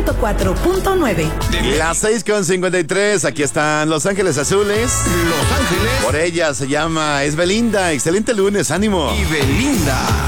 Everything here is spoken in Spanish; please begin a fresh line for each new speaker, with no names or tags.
104.9.
Las 6:53, aquí están Los Ángeles Azules.
Los Ángeles
Por ella se llama Es Belinda. Excelente lunes, ánimo.
y Belinda.